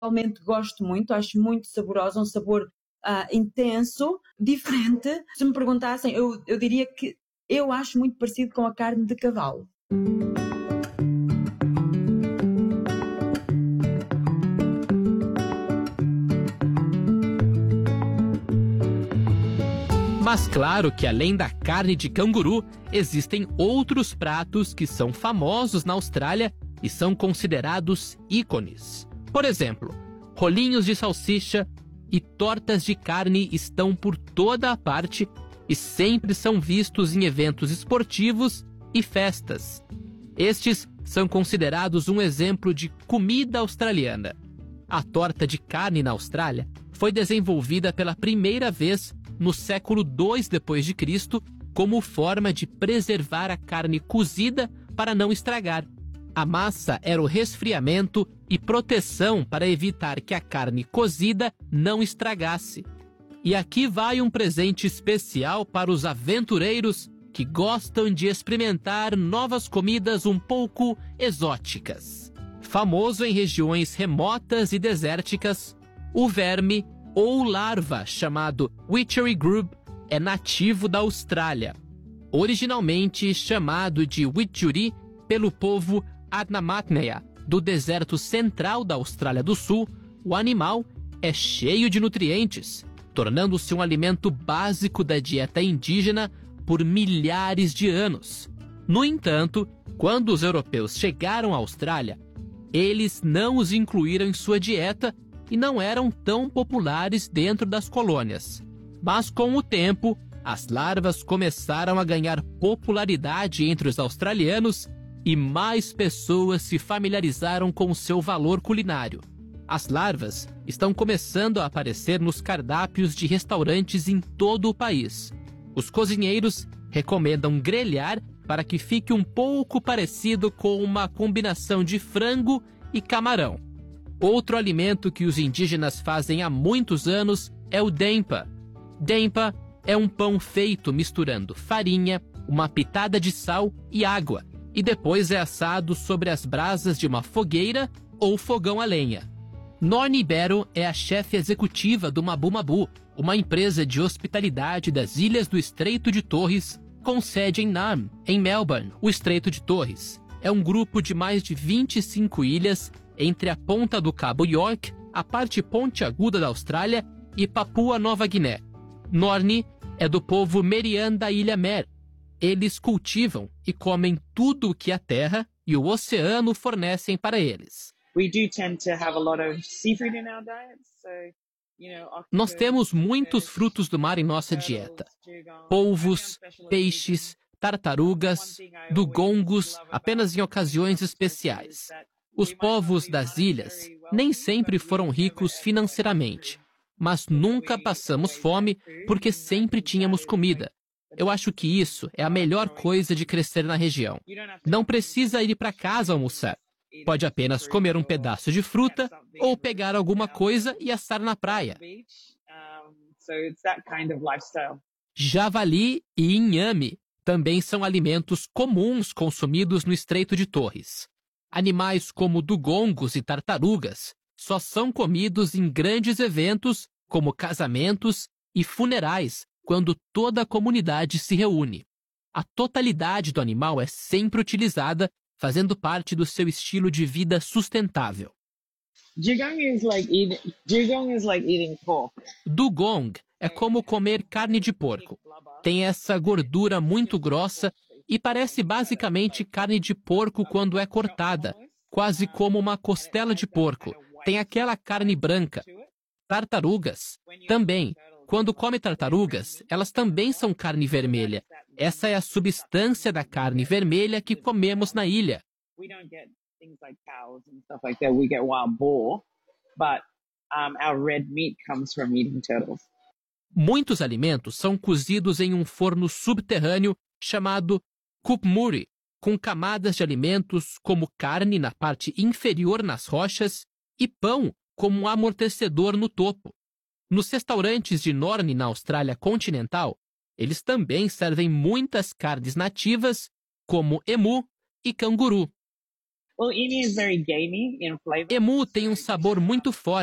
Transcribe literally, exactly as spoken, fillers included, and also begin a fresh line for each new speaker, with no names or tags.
Realmente gosto muito, acho muito saborosa, um sabor uh, intenso, diferente. Se me perguntassem, eu, eu diria que eu acho muito parecido com a carne de cavalo.
Mas claro que além da carne de canguru, existem outros pratos que são famosos na Austrália e são considerados ícones. Por exemplo, rolinhos de salsicha e tortas de carne estão por toda a parte e sempre são vistos em eventos esportivos e festas. Estes são considerados um exemplo de comida australiana. A torta de carne na Austrália foi desenvolvida pela primeira vez no século dois depois de Cristo como forma de preservar a carne cozida para não estragar. A massa era o resfriamento e proteção para evitar que a carne cozida não estragasse. E aqui vai um presente especial para os aventureiros que gostam de experimentar novas comidas um pouco exóticas. Famoso em regiões remotas e desérticas, o verme ou larva chamado witchery grub é nativo da Austrália. Originalmente chamado de witchery pelo povo Adnyamathanha, do deserto central da Austrália do Sul, o animal é cheio de nutrientes, tornando-se um alimento básico da dieta indígena por milhares de anos. No entanto, quando os europeus chegaram à Austrália, eles não os incluíram em sua dieta e não eram tão populares dentro das colônias. Mas com o tempo, as larvas começaram a ganhar popularidade entre os australianos e mais pessoas se familiarizaram com o seu valor culinário. As larvas estão começando a aparecer nos cardápios de restaurantes em todo o país. Os cozinheiros recomendam grelhar para que fique um pouco parecido com uma combinação de frango e camarão. Outro alimento que os indígenas fazem há muitos anos é o dampa. Dampa é um pão feito misturando farinha, uma pitada de sal e água, e depois é assado sobre as brasas de uma fogueira ou fogão a lenha. Nornie Barrow é a chefe executiva do Mabu Mabu, uma empresa de hospitalidade das Ilhas do Estreito de Torres, com sede em Naarm, em Melbourne. O Estreito de Torres é um grupo de mais de vinte e cinco ilhas entre a ponta do Cabo York, a parte pontiaguda da Austrália e Papua Nova Guiné. Nornie é do povo Merian da Ilha Mer. Eles cultivam e comem tudo o que a terra e o oceano fornecem para eles. Nós temos muitos frutos do mar em nossa dieta. Polvos, peixes, tartarugas, dugongos, apenas em ocasiões especiais. Os povos das ilhas nem sempre foram ricos financeiramente, mas nunca passamos fome porque sempre tínhamos comida. Eu acho que isso é a melhor coisa de crescer na região. Não precisa ir para casa almoçar. Pode apenas comer um pedaço de fruta ou pegar alguma coisa e assar na praia. Javali e inhame também são alimentos comuns consumidos no Estreito de Torres. Animais como dugongos e tartarugas só são comidos em grandes eventos como casamentos e funerais, quando toda a comunidade se reúne. A totalidade do animal é sempre utilizada, fazendo parte do seu estilo de vida sustentável. Dugong é como comer carne de porco. Tem essa gordura muito grossa e parece basicamente carne de porco quando é cortada, quase como uma costela de porco. Tem aquela carne branca. Tartarugas também. Quando come tartarugas, elas também são carne vermelha. Essa é a substância da carne vermelha que comemos na ilha. Muitos alimentos são cozidos em um forno subterrâneo chamado kupmuri, com camadas de alimentos como carne na parte inferior nas rochas e pão como um amortecedor no topo. Nos restaurantes de Nornie, na Austrália continental, eles também servem muitas carnes nativas, como emu e canguru. Emu tem um sabor muito forte.